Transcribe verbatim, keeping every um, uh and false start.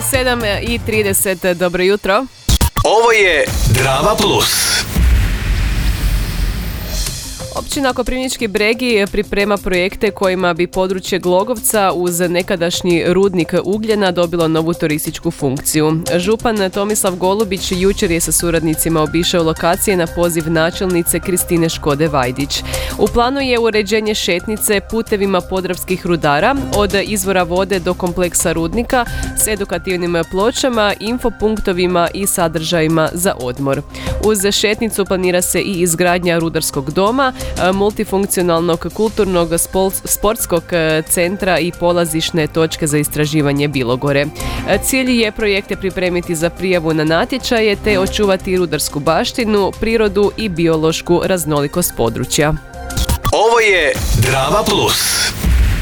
sedam i trideset, dobro jutro. Ovo je Drava Plus. Općina Koprivnički Bregi priprema projekte kojima bi područje Glogovca uz nekadašnji rudnik ugljena dobilo novu turističku funkciju. Župan Tomislav Golubić jučer je sa suradnicima obišao lokacije na poziv načelnice Kristine Škode Vajdić. U planu je uređenje šetnice putevima podravskih rudara od izvora vode do kompleksa rudnika s edukativnim pločama, infopunktovima i sadržajima za odmor. Uz šetnicu planira se i izgradnja rudarskog doma, multifunkcionalnog kulturnog sportskog centra i polazišne točke za istraživanje Bilogore. Cilj je projekte pripremiti za prijavu na natječaje te očuvati rudarsku baštinu, prirodu i biološku raznolikost područja. Ovo je Drava Plus.